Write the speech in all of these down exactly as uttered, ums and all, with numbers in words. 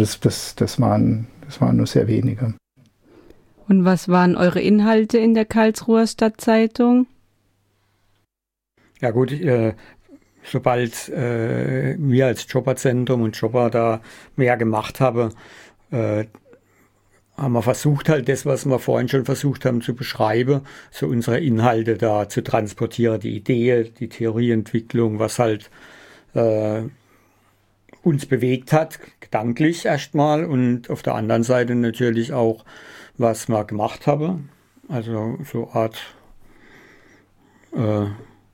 Das, das, das, waren, das waren nur sehr wenige. Und was waren eure Inhalte in der Karlsruher Stadtzeitung? Ja gut, äh, sobald äh, wir als Jobberzentrum und Jobber da mehr gemacht haben, äh, haben wir versucht halt das, was wir vorhin schon versucht haben zu beschreiben, so unsere Inhalte da zu transportieren, die Idee, die Theorieentwicklung, was halt äh, uns bewegt hat, gedanklich erstmal, und auf der anderen Seite natürlich auch, was wir gemacht haben. Also so eine Art äh,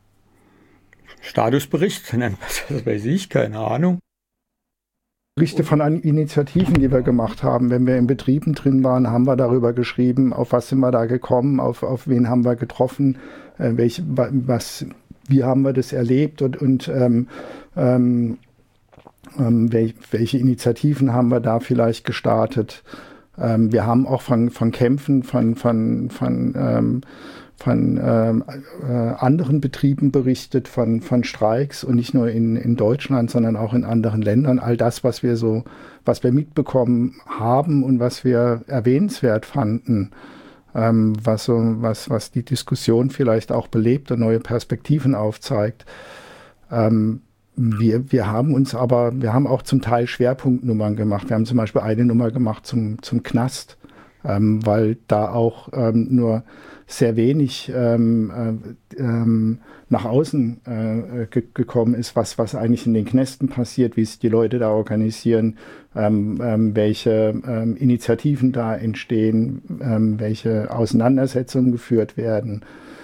Statusbericht, nennt man das, weiß ich, keine Ahnung. Berichte von Initiativen, die wir gemacht haben. Wenn wir in Betrieben drin waren, haben wir darüber geschrieben, auf was sind wir da gekommen, auf, auf wen haben wir getroffen, äh, welche, was, wie haben wir das erlebt und, und ähm, ähm, ähm, welch, welche Initiativen haben wir da vielleicht gestartet. Ähm, wir haben auch von, von Kämpfen, von, von, von ähm, von ähm, äh, anderen Betrieben berichtet, von, von Streiks, und nicht nur in, in Deutschland, sondern auch in anderen Ländern. All das, was wir so, was wir mitbekommen haben und was wir erwähnenswert fanden, ähm, was so, was, was die Diskussion vielleicht auch belebt und neue Perspektiven aufzeigt. Ähm, wir, wir haben uns aber, wir haben auch zum Teil Schwerpunktnummern gemacht. Wir haben zum Beispiel eine Nummer gemacht zum, zum Knast, ähm, weil da auch ähm, nur sehr wenig ähm, äh, ähm, nach außen äh, ge- gekommen ist, was, was eigentlich in den Knästen passiert, wie sich die Leute da organisieren, ähm, ähm, welche ähm, Initiativen da entstehen, ähm, welche Auseinandersetzungen geführt werden.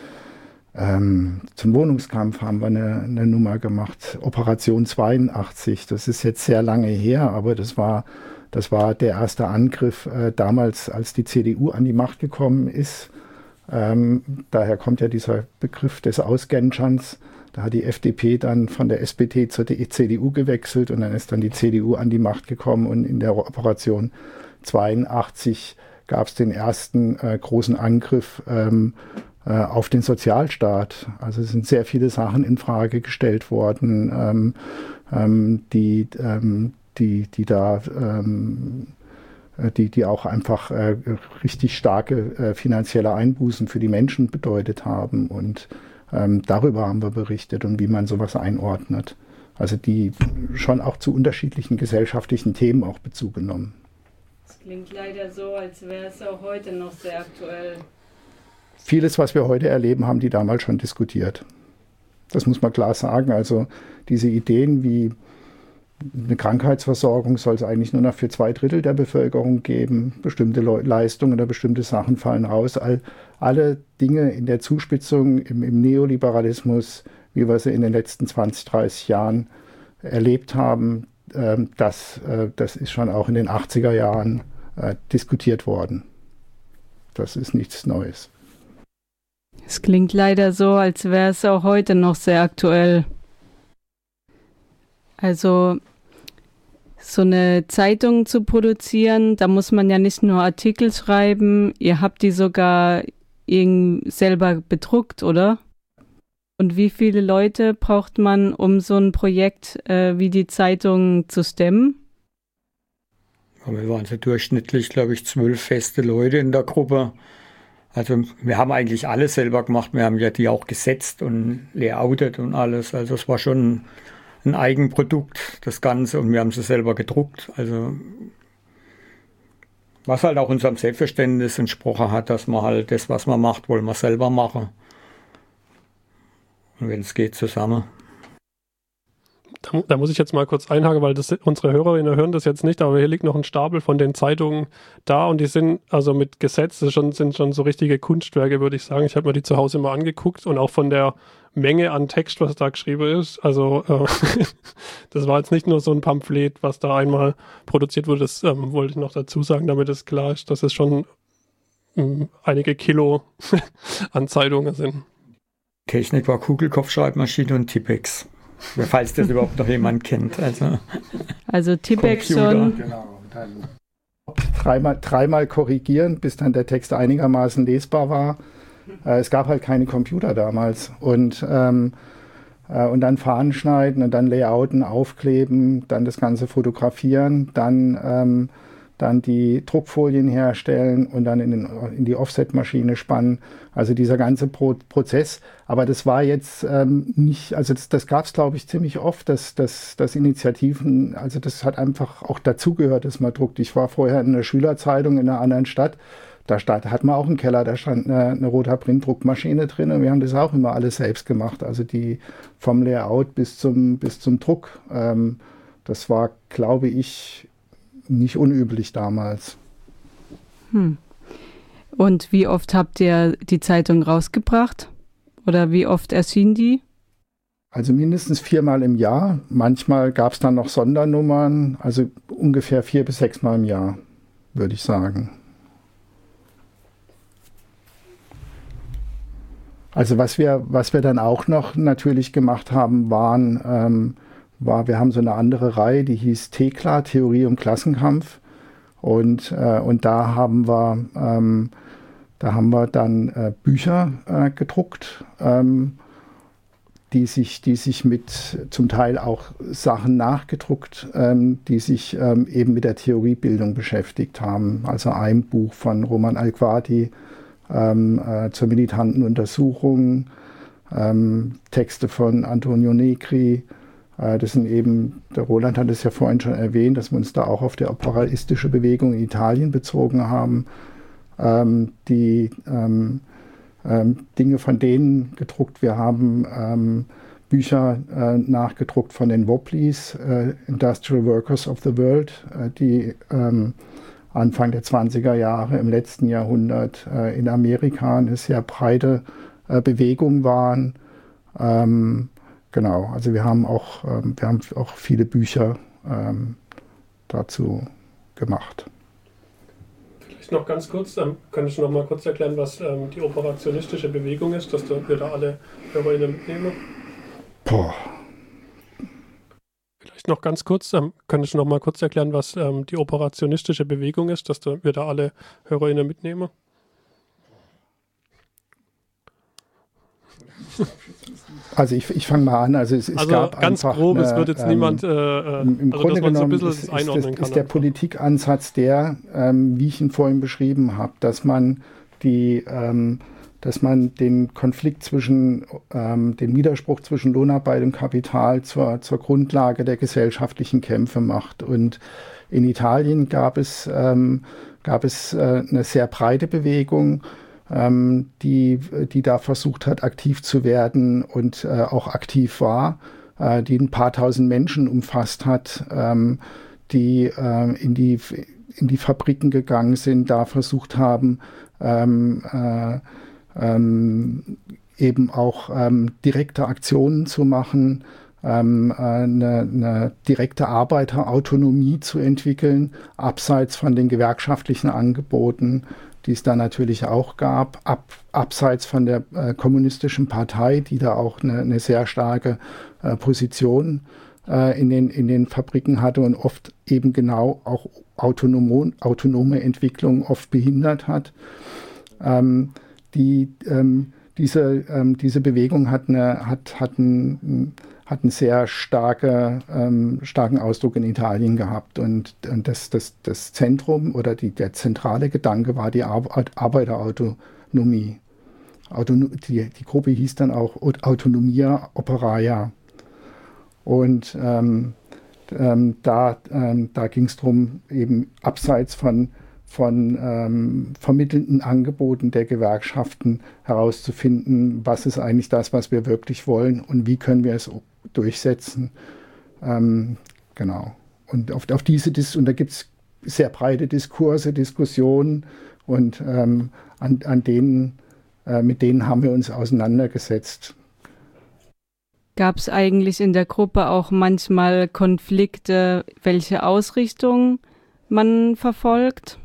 Ähm, zum Wohnungskampf haben wir eine, eine Nummer gemacht, Operation zweiundachtzig. Das ist jetzt sehr lange her, aber das war, das war der erste Angriff äh, damals, als die C D U an die Macht gekommen ist. Ähm, daher kommt ja dieser Begriff des Ausgenscherns. Da hat die F D P dann von der S P D zur C D U gewechselt, und dann ist dann die C D U an die Macht gekommen, und in der Operation zweiundachtzig gab es den ersten äh, großen Angriff ähm, äh, auf den Sozialstaat. Also es sind sehr viele Sachen in Frage gestellt worden, ähm, ähm, die, ähm, die, die da ähm, Die, die auch einfach äh, richtig starke äh, finanzielle Einbußen für die Menschen bedeutet haben. Und ähm, darüber haben wir berichtet und wie man sowas einordnet. Also die schon auch zu unterschiedlichen gesellschaftlichen Themen auch Bezug genommen. Das klingt leider so, als wäre es auch heute noch sehr aktuell. Vieles, was wir heute erleben, haben die damals schon diskutiert. Das muss man klar sagen. Also diese Ideen wie eine Krankheitsversorgung soll es eigentlich nur noch für zwei Drittel der Bevölkerung geben. Bestimmte Le- Leistungen oder bestimmte Sachen fallen raus. All, alle Dinge in der Zuspitzung im, im Neoliberalismus, wie wir sie in den letzten zwanzig, dreißig Jahren erlebt haben, äh, das, äh, das ist schon auch in den achtziger Jahren äh, diskutiert worden. Das ist nichts Neues. Es klingt leider so, als wäre es auch heute noch sehr aktuell. Also so eine Zeitung zu produzieren, da muss man ja nicht nur Artikel schreiben, ihr habt die sogar selber bedruckt, oder? Und wie viele Leute braucht man, um so ein Projekt äh, wie die Zeitung zu stemmen? Ja, wir waren so durchschnittlich, glaube ich, zwölf feste Leute in der Gruppe. Also wir haben eigentlich alles selber gemacht. Wir haben ja die auch gesetzt und layoutet und alles. Also es war schon ein Eigenprodukt, das Ganze, und wir haben sie selber gedruckt. Also was halt auch unserem Selbstverständnis entsprochen hat, dass man halt das, was man macht, wollen wir selber machen. Und wenn es geht, zusammen. Da, da muss ich jetzt mal kurz einhaken, weil das, unsere Hörerinnen hören das jetzt nicht, aber hier liegt noch ein Stapel von den Zeitungen da, und die sind also mit Gesetz, das schon, sind schon so richtige Kunstwerke, würde ich sagen. Ich habe mir die zu Hause mal angeguckt, und auch von der Menge an Text, was da geschrieben ist. Also äh, das war jetzt nicht nur so ein Pamphlet, was da einmal produziert wurde. Das ähm, wollte ich noch dazu sagen, damit es klar ist, dass es schon ähm, einige Kilo an Zeitungen sind. Technik war Kugelkopfschreibmaschine und Tippex. Falls das überhaupt noch jemand kennt. Also, also Tippex schon. Genau. Dann dreimal, dreimal korrigieren, bis dann der Text einigermaßen lesbar war. Äh, es gab halt keine Computer damals. Und ähm, äh, und dann Fahnen schneiden und dann Layouten, aufkleben, dann das Ganze fotografieren, dann, ähm, dann die Druckfolien herstellen und dann in, den, in die Offset-Maschine spannen. Also dieser ganze Pro Prozess. Aber das war jetzt ähm, nicht, also das, das gab es, glaube ich, ziemlich oft, dass, dass, dass Initiativen, also das hat einfach auch dazugehört, dass man druckt. Ich war vorher in einer Schülerzeitung in einer anderen Stadt. Da stand, hat man auch einen Keller, da stand eine, eine Rotaprint-Druckmaschine drin und wir haben das auch immer alles selbst gemacht. Also die vom Layout bis zum, bis zum Druck. Ähm, das war, glaube ich, nicht unüblich damals. Hm. Und wie oft habt ihr die Zeitung rausgebracht? Oder wie oft erschien die? Also mindestens viermal im Jahr. Manchmal gab es dann noch Sondernummern. Also ungefähr vier bis sechsmal im Jahr, würde ich sagen. Also was wir, was wir dann auch noch natürlich gemacht haben, waren, ähm, war, wir haben so eine andere Reihe, die hieß TEKLA, Theorie und Klassenkampf. Und, äh, und da haben wir, ähm, da haben wir dann äh, Bücher äh, gedruckt, ähm, die sich, die sich mit zum Teil auch Sachen nachgedruckt, ähm, die sich ähm, eben mit der Theoriebildung beschäftigt haben. Also ein Buch von Roman Alquati, Ähm, äh, zur militanten Untersuchung, ähm, Texte von Antonio Negri. Äh, das sind eben, der Roland hat es ja vorhin schon erwähnt, dass wir uns da auch auf die operaistische Bewegung in Italien bezogen haben, ähm, die ähm, ähm, Dinge von denen gedruckt. Wir haben ähm, Bücher äh, nachgedruckt von den Wobblies, äh, Industrial Workers of the World, äh, die ähm, Anfang der zwanziger Jahre im letzten Jahrhundert äh, in Amerika eine sehr breite äh, Bewegung waren. Ähm, genau, also wir haben auch, ähm, wir haben auch viele Bücher ähm, dazu gemacht. Vielleicht noch ganz kurz, ähm, könntest du noch mal kurz erklären, was ähm, die operationistische Bewegung ist, dass wir da alle HörerInnen mitnehmen? Boah. Vielleicht noch ganz kurz, ähm, könntest du noch mal kurz erklären, was ähm, die operationistische Bewegung ist, dass wir da alle HörerInnen mitnehmen? Also ich, ich fange mal an. Also es, es also gab ganz einfach grob, eine, es wird jetzt ähm, niemand, äh, im, im also Grunde dass man so ein genommen bisschen ist, das einordnen ist, das, kann. ist der einfach. Politikansatz der, ähm, wie ich ihn vorhin beschrieben habe, dass man die ähm, dass man den Konflikt zwischen, ähm, den Widerspruch zwischen Lohnarbeit und Kapital zur, zur Grundlage der gesellschaftlichen Kämpfe macht. Und in Italien gab es, ähm, gab es äh, eine sehr breite Bewegung, ähm, die, die da versucht hat, aktiv zu werden und äh, auch aktiv war, äh, die ein paar tausend Menschen umfasst hat, ähm, die äh, in die, in die Fabriken gegangen sind, da versucht haben, ähm, äh, Ähm, eben auch ähm, direkte Aktionen zu machen, ähm, äh, eine, eine direkte Arbeiterautonomie zu entwickeln, abseits von den gewerkschaftlichen Angeboten, die es da natürlich auch gab, ab, abseits von der äh, kommunistischen Partei, die da auch eine, eine sehr starke äh, Position äh, in, den, in den Fabriken hatte und oft eben genau auch autonom, autonome Entwicklung oft behindert hat. Ähm, Die, ähm, diese, ähm, diese Bewegung hat, eine, hat, hat, einen, hat einen sehr starke, ähm, starken Ausdruck in Italien gehabt. Und, und das, das, das Zentrum oder die, der zentrale Gedanke war die Ar Arbeiterautonomie. Autono die, die Gruppe hieß dann auch Autonomia Operaia. Und ähm, ähm, da, ähm, da ging es darum, eben abseits von von ähm, vermittelnden Angeboten der Gewerkschaften herauszufinden, was ist eigentlich das, was wir wirklich wollen und wie können wir es durchsetzen. Ähm, genau. Und auf, auf diese Dis und da gibt es sehr breite Diskurse, Diskussionen und ähm, an, an denen, äh, mit denen haben wir uns auseinandergesetzt. Gab es eigentlich in der Gruppe auch manchmal Konflikte, welche Ausrichtung man verfolgt?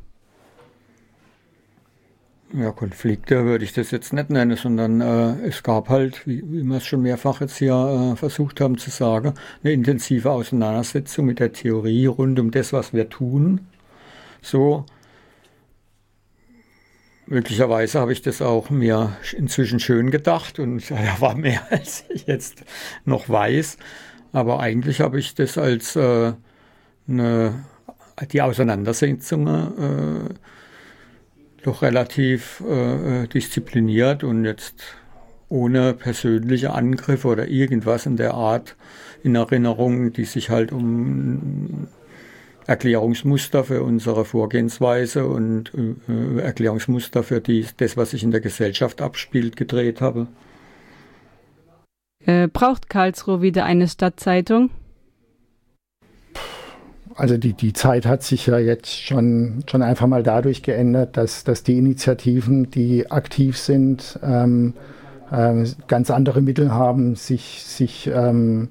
Ja, Konflikte würde ich das jetzt nicht nennen, sondern äh, es gab halt, wie, wie wir es schon mehrfach jetzt hier äh, versucht haben zu sagen, eine intensive Auseinandersetzung mit der Theorie rund um das, was wir tun. So, möglicherweise habe ich das auch mir inzwischen schön gedacht und da war mehr, als ich jetzt noch weiß. Aber eigentlich habe ich das als äh, eine, die Auseinandersetzungen äh, doch relativ äh, diszipliniert und jetzt ohne persönliche Angriffe oder irgendwas in der Art in Erinnerung, die sich halt um Erklärungsmuster für unsere Vorgehensweise und äh, Erklärungsmuster für die, das, was sich in der Gesellschaft abspielt, gedreht habe. Äh, braucht Karlsruhe wieder eine Stadtzeitung? Also die, die Zeit hat sich ja jetzt schon, schon einfach mal dadurch geändert, dass, dass die Initiativen, die aktiv sind, ähm, ähm, ganz andere Mittel haben, sich, sich ähm,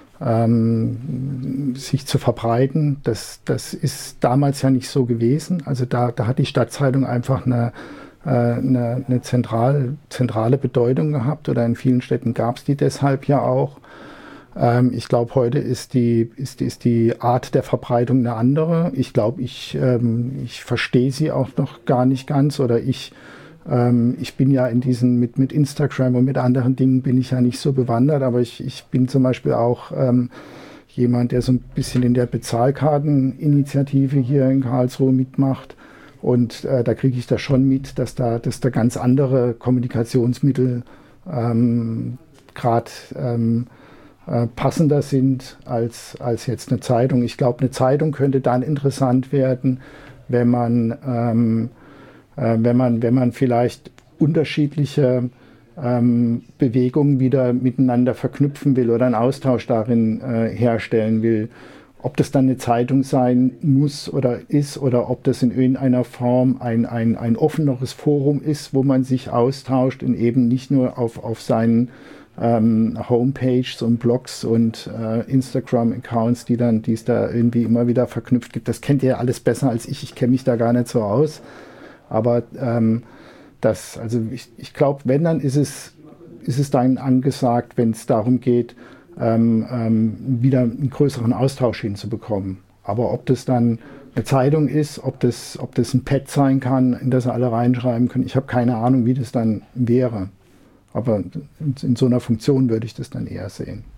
Ähm, sich zu verbreiten. Das, das ist damals ja nicht so gewesen. Also da, da hat die Stadtzeitung einfach eine, äh, eine, eine zentral, zentrale Bedeutung gehabt oder in vielen Städten gab es die deshalb ja auch. Ähm, ich glaube, heute ist die, ist, ist die Art der Verbreitung eine andere. Ich glaube, ich, ähm, ich verstehe sie auch noch gar nicht ganz oder ich Ich bin ja in diesen, mit, mit Instagram und mit anderen Dingen bin ich ja nicht so bewandert, aber ich, ich bin zum Beispiel auch ähm, jemand, der so ein bisschen in der Bezahlkarteninitiative hier in Karlsruhe mitmacht. Und äh, da kriege ich da schon mit, dass da, dass da ganz andere Kommunikationsmittel ähm, gerade ähm, äh, passender sind als, als jetzt eine Zeitung. Ich glaube, eine Zeitung könnte dann interessant werden, wenn man ähm, Wenn man, wenn man vielleicht unterschiedliche ähm, Bewegungen wieder miteinander verknüpfen will oder einen Austausch darin äh, herstellen will. Ob das dann eine Zeitung sein muss oder ist oder ob das in irgendeiner Form ein, ein, ein offeneres Forum ist, wo man sich austauscht und eben nicht nur auf, auf seinen ähm, Homepages und Blogs und äh, Instagram-Accounts, die dann, die es da irgendwie immer wieder verknüpft gibt. Das kennt ihr ja alles besser als ich. Ich kenne mich da gar nicht so aus. Aber ähm, das, also ich, ich glaube, wenn, dann ist es, ist es dann angesagt, wenn es darum geht, ähm, ähm, wieder einen größeren Austausch hinzubekommen. Aber ob das dann eine Zeitung ist, ob das, ob das ein Pad sein kann, in das alle reinschreiben können, ich habe keine Ahnung, wie das dann wäre. Aber in, in so einer Funktion würde ich das dann eher sehen.